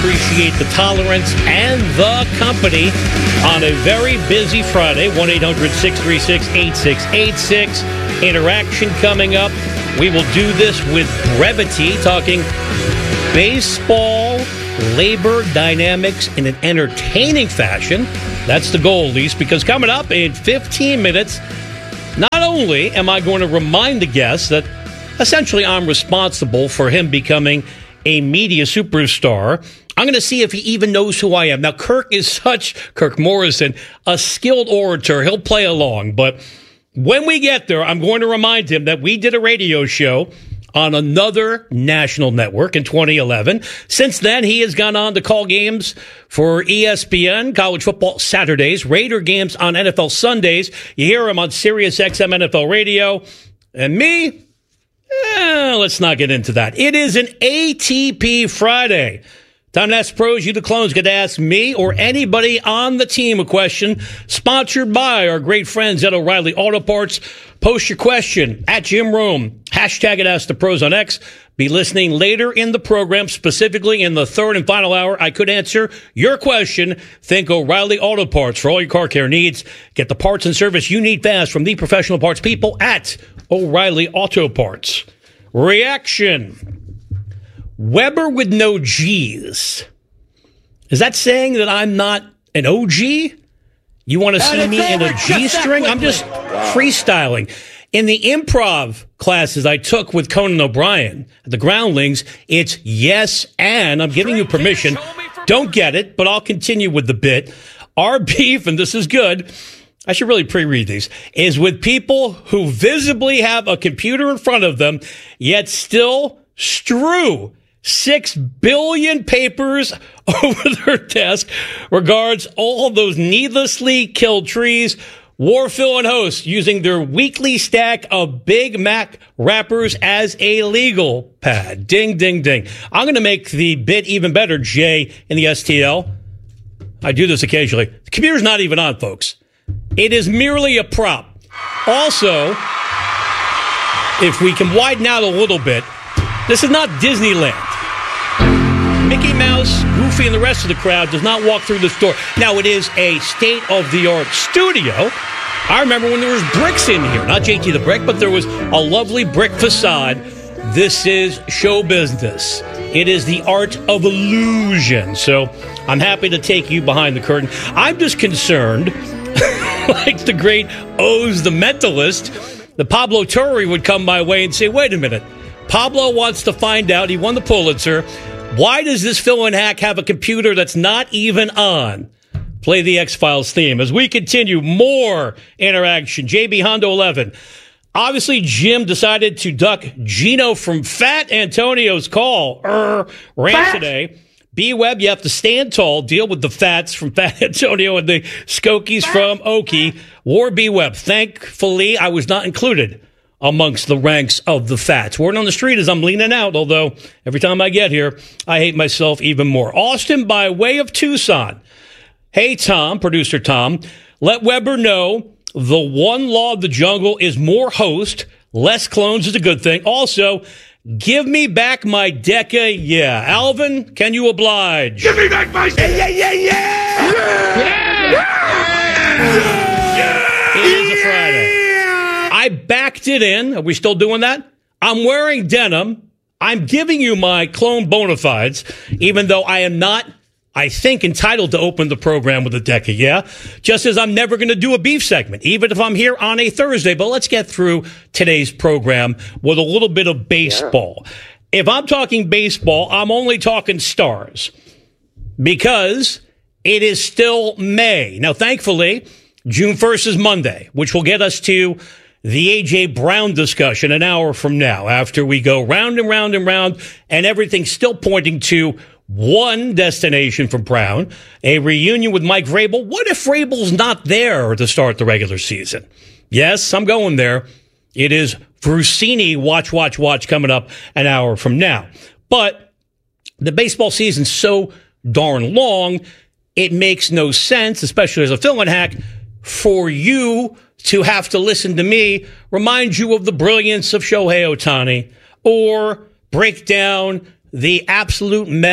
appreciate the tolerance and the company on a very busy Friday. 1-800-636-8686. Interaction coming up. We will do this with brevity, talking baseball labor dynamics in an entertaining fashion. That's the goal, at least, because coming up in 15 minutes, not only am I going to remind the guest that essentially I'm responsible for him becoming a media superstar, I'm going to see if he even knows who I am. Now, Kirk Morrison, a skilled orator. He'll play along, but when we get there, I'm going to remind him that we did a radio show on another national network in 2011. Since then, he has gone on to call games for ESPN, College Football Saturdays, Raider games on NFL Sundays. You hear him on Sirius XM NFL Radio. And me, let's not get into that. It is an ATP Friday. Time to ask pros. You, the clones, get to ask me or anybody on the team a question. Sponsored by our great friends at O'Reilly Auto Parts. Post your question at Jim Rome. Hashtag it Ask the Pros on X. Be listening later in the program, specifically in the third and final hour. I could answer your question. Think O'Reilly Auto Parts for all your car care needs. Get the parts and service you need fast from the professional parts people at O'Reilly Auto Parts. Reaction. Weber with no G's. Is that saying that I'm not an OG? You want to see me in a G-string? I'm just freestyling. In the improv classes I took with Conan O'Brien at the Groundlings, it's yes and. I'm giving you permission. Don't get it, but I'll continue with the bit. Our beef, and this is good, I should really pre-read these, is with people who visibly have a computer in front of them, yet still strew 6 billion papers over their desk. Regards all those needlessly killed trees. Warfill and host using their weekly stack of Big Mac wrappers as a legal pad. Ding, ding, ding. I'm going to make the bit even better, Jay, in the STL. I do this occasionally. The computer's not even on, folks. It is merely a prop. Also, if we can widen out a little bit, this is not Disneyland. Mickey Mouse, Goofy, and the rest of the crowd does not walk through this door. Now, it is a state-of-the-art studio. I remember when there was bricks in here. Not JT the Brick, but there was a lovely brick facade. This is show business. It is the art of illusion. So I'm happy to take you behind the curtain. I'm just concerned, like the great Oz the Mentalist, the Pablo Torre would come my way and say, wait a minute. Pablo wants to find out, he won the Pulitzer, why does this fill-in hack have a computer that's not even on? Play the X-Files theme. As we continue, more interaction. JB Hondo 11. Obviously, Jim decided to duck Gino from Fat Antonio's call. Ran today. B-Web, you have to stand tall, deal with the Fats from Fat Antonio and the Skokies from Okie. War B-Web. Thankfully, I was not included amongst the ranks of the Fats. Word on the street is I'm leaning out, although every time I get here, I hate myself even more. Austin by way of Tucson. Hey, Tom, producer Tom, let Weber know the one law of the jungle is more host, less clones is a good thing. Also, give me back my Deca, yeah. Alvin, can you oblige? Give me back my... Yeah! It is a Friday. I backed it in. Are we still doing that? I'm wearing denim. I'm giving you my clone bona fides, even though I am not, I think, entitled to open the program with a Deca, yeah? Just as I'm never going to do a beef segment, even if I'm here on a Thursday. But let's get through today's program with a little bit of baseball. Yeah. If I'm talking baseball, I'm only talking stars because it is still May. Now, thankfully, June 1st is Monday, which will get us to the A.J. Brown discussion an hour from now, after we go round and round and round, and everything's still pointing to one destination for Brown, a reunion with Mike Vrabel. What if Vrabel's not there to start the regular season? Yes, I'm going there. It is Brucini watch coming up an hour from now. But the baseball season's so darn long, it makes no sense, especially as a fill-in hack, for you to have to listen to me remind you of the brilliance of Shohei Ohtani or break down the absolute mess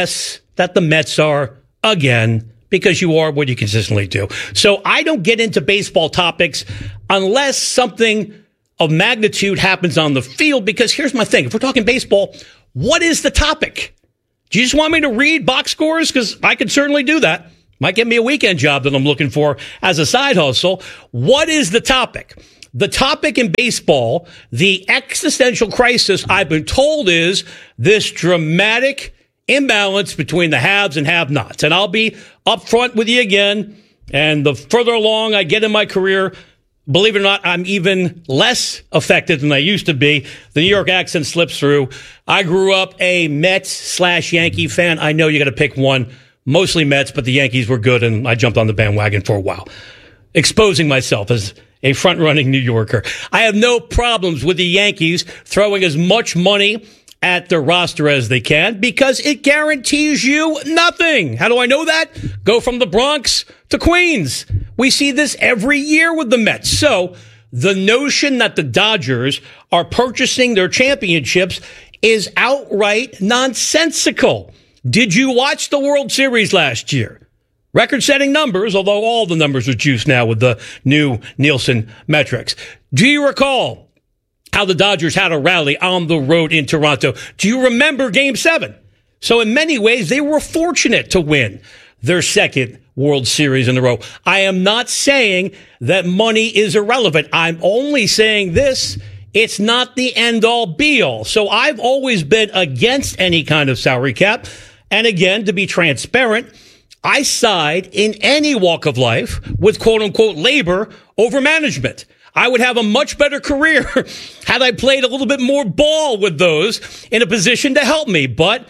that the Mets are again, because you are what you consistently do. So I don't get into baseball topics unless something of magnitude happens on the field, because here's my thing. If we're talking baseball, what is the topic? Do you just want me to read box scores? Because I could certainly do that. Might give me a weekend job that I'm looking for as a side hustle. What is the topic? The topic in baseball, the existential crisis, I've been told, is this dramatic imbalance between the haves and have-nots. And I'll be upfront with you again. And the further along I get in my career, believe it or not, I'm even less affected than I used to be. The New York accent slips through. I grew up a Mets/Yankee fan. I know you got to pick one. Mostly Mets, but the Yankees were good, and I jumped on the bandwagon for a while, exposing myself as a front-running New Yorker. I have no problems with the Yankees throwing as much money at their roster as they can, because it guarantees you nothing. How do I know that? Go from the Bronx to Queens. We see this every year with the Mets. So the notion that the Dodgers are purchasing their championships is outright nonsensical. Did you watch the World Series last year? Record-setting numbers, although all the numbers are juiced now with the new Nielsen metrics. Do you recall how the Dodgers had a rally on the road in Toronto? Do you remember Game 7? So in many ways, they were fortunate to win their second World Series in a row. I am not saying that money is irrelevant. I'm only saying this: it's not the end-all, be-all. So I've always been against any kind of salary cap. And again, to be transparent, I side in any walk of life with quote-unquote labor over management. I would have a much better career had I played a little bit more ball with those in a position to help me. But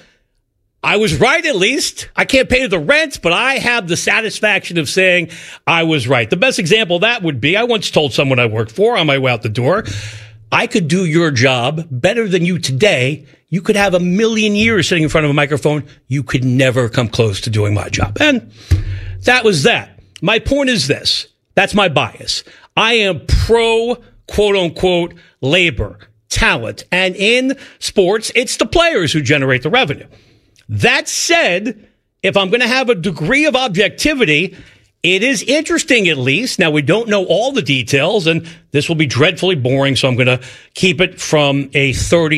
I was right, at least. I can't pay the rent, but I have the satisfaction of saying I was right. The best example of that would be, I once told someone I worked for on my way out the door, I could do your job better than you today. You could have a million years sitting in front of a microphone. You could never come close to doing my job. And that was that. My point is this. That's my bias. I am pro, quote unquote, labor, talent. And in sports, it's the players who generate the revenue. That said, if I'm going to have a degree of objectivity, it is interesting, at least. Now, we don't know all the details, and this will be dreadfully boring, so I'm going to keep it from a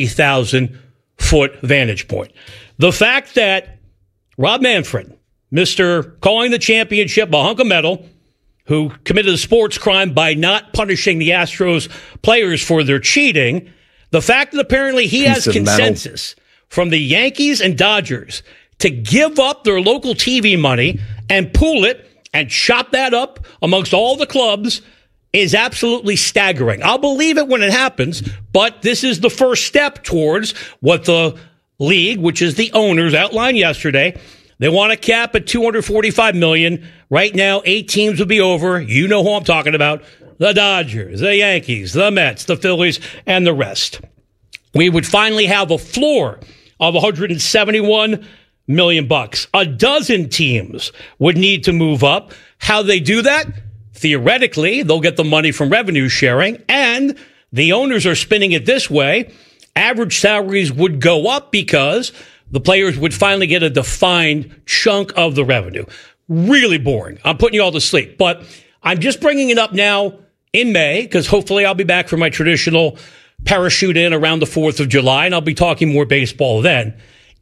30,000-foot vantage point. The fact that Rob Manfred, Mr. calling the championship a hunk of metal, who committed a sports crime by not punishing the Astros players for their cheating, the fact that apparently he has consensus from the Yankees and Dodgers to give up their local TV money and pool it and chop that up amongst all the clubs is absolutely staggering. I'll believe it when it happens, but this is the first step towards what the league, which is the owners, outlined yesterday. They want to cap at $245 million. Right now, 8 teams would be over. You know who I'm talking about. The Dodgers, the Yankees, the Mets, the Phillies, and the rest. We would finally have a floor of $171 million. A dozen teams would need to move up. How they do that? Theoretically, they'll get the money from revenue sharing, and the owners are spinning it this way. Average salaries would go up because the players would finally get a defined chunk of the revenue. Really boring. I'm putting you all to sleep, but I'm just bringing it up now in May because hopefully I'll be back for my traditional parachute in around the 4th of July, and I'll be talking more baseball then.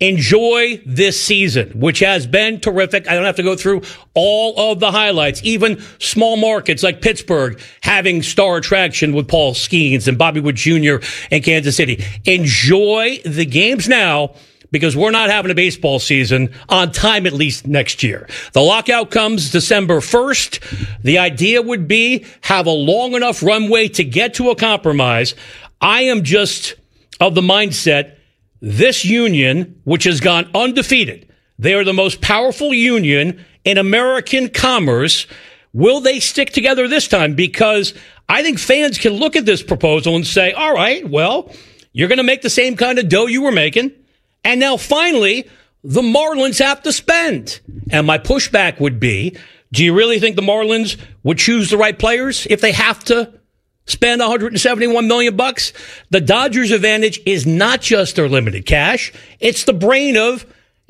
Enjoy this season, which has been terrific. I don't have to go through all of the highlights, even small markets like Pittsburgh having star attraction with Paul Skeens and Bobby Wood Jr. in Kansas City. Enjoy the games now, because we're not having a baseball season on time, at least next year. The lockout comes December 1st. The idea would be have a long enough runway to get to a compromise. I am just of the mindset, this union, which has gone undefeated, they are the most powerful union in American commerce. Will they stick together this time? Because I think fans can look at this proposal and say, all right, well, you're going to make the same kind of dough you were making. And now, finally, the Marlins have to spend. And my pushback would be, do you really think the Marlins would choose the right players if they have to spend $171 million? The Dodgers' advantage is not just their limited cash. It's the brain of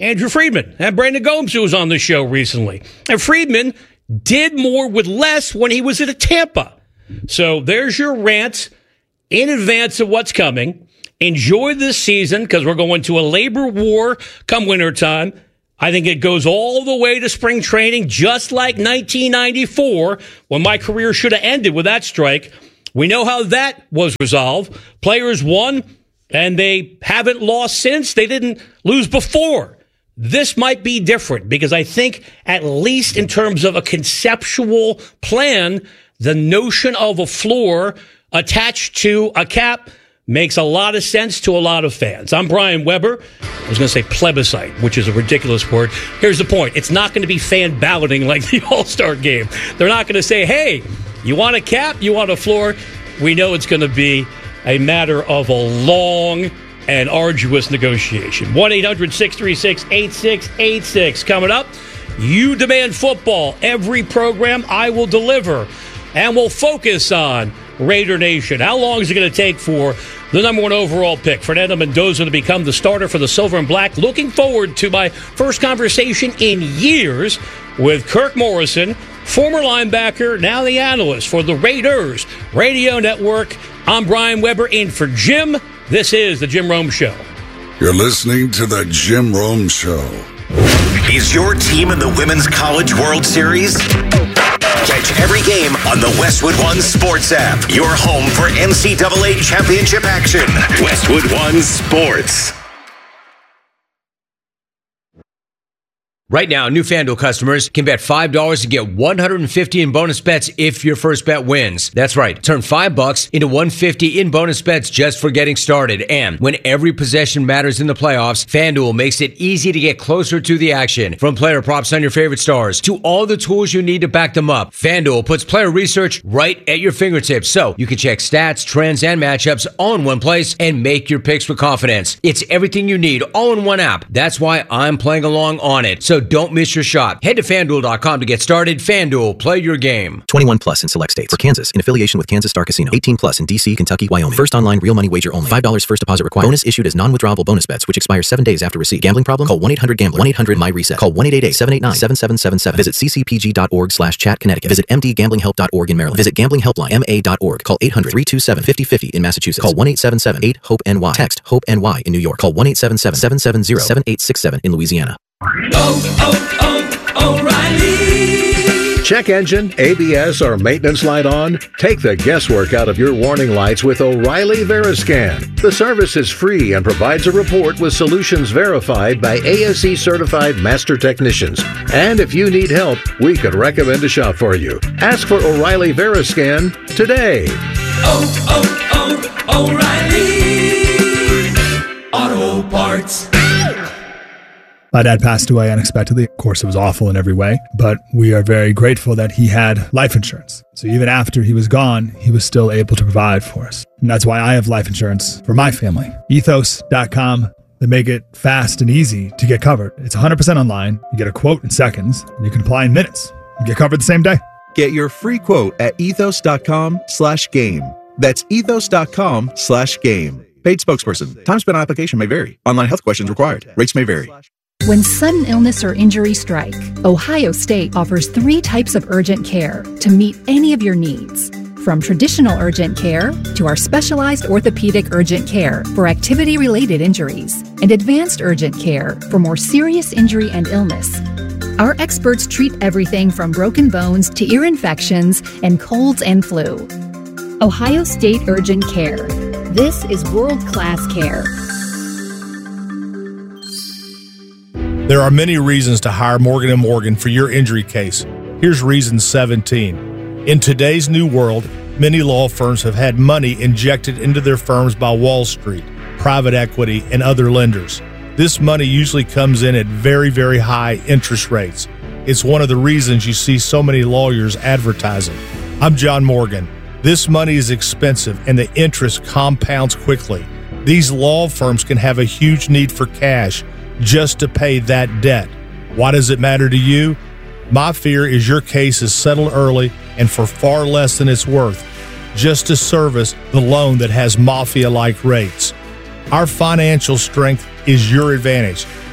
Andrew Friedman and Brandon Gomes, who was on the show recently. And Friedman did more with less when he was at Tampa. So there's your rant in advance of what's coming. Enjoy this season because we're going to a labor war come wintertime. I think it goes all the way to spring training, just like 1994, when my career should have ended with that strike. We know how that was resolved. Players won, and they haven't lost since. They didn't lose before. This might be different because I think, at least in terms of a conceptual plan, the notion of a floor attached to a cap makes a lot of sense to a lot of fans. I'm Brian Weber. I was going to say plebiscite, which is a ridiculous word. Here's the point. It's not going to be fan balloting like the All-Star game. They're not going to say, hey, you want a cap? You want a floor? We know it's going to be a matter of a long and arduous negotiation. 1-800-636-8686. Coming up, you demand football. Every program I will deliver. And we'll focus on Raider Nation. How long is it going to take for the number 1 overall pick, Fernando Mendoza, to become the starter for the Silver and Black? Looking forward to my first conversation in years with Kirk Morrison, former linebacker, now the analyst for the Raiders Radio Network. I'm Brian Weber, in for Jim. This is The Jim Rome Show. You're listening to The Jim Rome Show. Is your team in the Women's College World Series? Catch every game on the Westwood One Sports app. Your home for NCAA championship action. Westwood One Sports. Right now, new FanDuel customers can bet $5 to get $150 in bonus bets if your first bet wins. That's right. Turn $5 into $150 in bonus bets just for getting started. And when every possession matters in the playoffs, FanDuel makes it easy to get closer to the action. From player props on your favorite stars to all the tools you need to back them up, FanDuel puts player research right at your fingertips, so you can check stats, trends, and matchups all in one place and make your picks with confidence. It's everything you need all in one app. That's why I'm playing along on it. So don't miss your shot. Head to FanDuel.com to get started. FanDuel, play your game. 21 plus in select states. For Kansas, in affiliation with Kansas Star Casino. 18 plus in D.C., Kentucky, Wyoming. First online real money wager only. $5 first deposit required. Bonus issued as non-withdrawable bonus bets, which expire 7 days after receipt. Gambling problem? Call 1-800-GAMBLER. 1-800-MY-RESET. Call 1-888-789-7777. Visit ccpg.org/chat Connecticut. Visit mdgamblinghelp.org in Maryland. Visit gamblinghelplinema.org. Call 800-327-5050 in Massachusetts. Call 1-877-8-HOPE-NY. Text HOPE-NY in New York. Call 1-877-770-7867 in Louisiana. O'Reilly. Check engine, ABS, or maintenance light on? Take the guesswork out of your warning lights with O'Reilly Veriscan. The service is free and provides a report with solutions verified by ASE certified master technicians. And if you need help, we could recommend a shop for you. Ask for O'Reilly Veriscan today. O'Reilly Auto Parts. My dad passed away unexpectedly. Of course, it was awful in every way, but we are very grateful that he had life insurance. So even after he was gone, he was still able to provide for us. And that's why I have life insurance for my family. Ethos.com. They make it fast and easy to get covered. It's 100% online. You get a quote in seconds, and you can apply in minutes. You get covered the same day. Get your free quote at ethos.com/game. That's ethos.com/game. Paid spokesperson. Time spent on application may vary. Online health questions required. Rates may vary. When sudden illness or injury strike, Ohio State offers 3 types of urgent care to meet any of your needs. From traditional urgent care to our specialized orthopedic urgent care for activity-related injuries and advanced urgent care for more serious injury and illness. Our experts treat everything from broken bones to ear infections and colds and flu. Ohio State Urgent Care. This is world-class care. There are many reasons to hire Morgan & Morgan for your injury case. Here's reason 17. In today's new world, many law firms have had money injected into their firms by Wall Street, private equity, and other lenders. This money usually comes in at very, very high interest rates. It's one of the reasons you see so many lawyers advertising. I'm John Morgan. This money is expensive and the interest compounds quickly. These law firms can have a huge need for cash just to pay that debt. Why does it matter to you? My fear is your case is settled early and for far less than it's worth, just to service the loan that has mafia-like rates. Our financial strength is your advantage.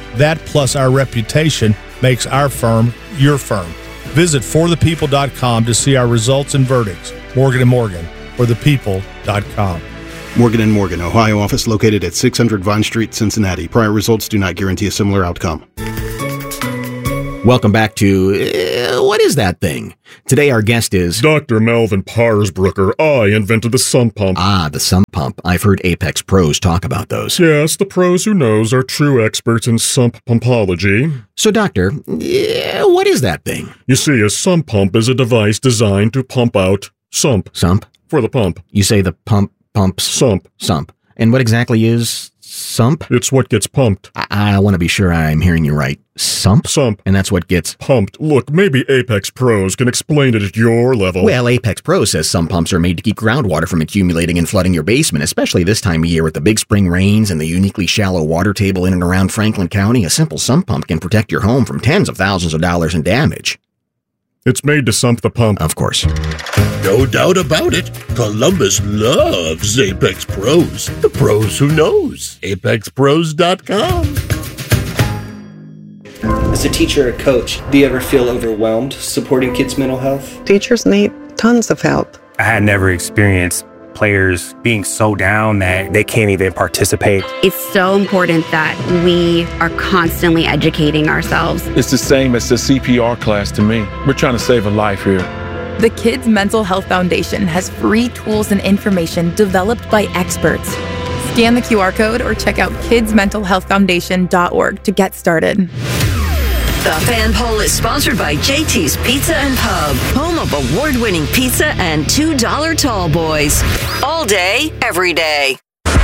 That plus our reputation makes our firm your firm. Visit forthepeople.com to see our results and verdicts. Morgan & Morgan, forthepeople.com. Morgan & Morgan, Ohio office located at 600 Vine Street, Cincinnati. Prior results do not guarantee a similar outcome. Welcome back to What Is That Thing? Today our guest is Dr. Melvin Parsbrucker. I invented the sump pump. Ah, the sump pump. I've heard Apex pros talk about those. Yes, the pros who knows are true experts in sump pumpology. So, Doctor, what is that thing? You see, a sump pump is a device designed to pump out sump. Sump? For the pump. You say the pumps? Sump. Sump. And what exactly is sump? It's what gets pumped. I want to be sure I'm hearing you right. Sump? Sump. And that's what gets pumped. Look, maybe Apex Pros can explain it at your level. Well, Apex Pros says some pumps are made to keep groundwater from accumulating and flooding your basement, especially this time of year with the big spring rains and the uniquely shallow water table in and around Franklin County. A simple sump pump can protect your home from tens of thousands of dollars in damage. It's made to sump the pump. Of course. No doubt about it. Columbus loves Apex Pros. The pros who knows. ApexPros.com. As a teacher or coach, do you ever feel overwhelmed supporting kids' mental health? Teachers need tons of help. I had never experienced players being so down that they can't even participate. It's so important that we are constantly educating ourselves. It's the same as the CPR class to me. We're trying to save a life here. The Kids Mental Health Foundation has free tools and information developed by experts. Scan the QR code or check out kidsmentalhealthfoundation.org to get started. The Fan Poll is sponsored by JT's Pizza and Pub, home of award-winning pizza and $2 tall boys. All day, every day.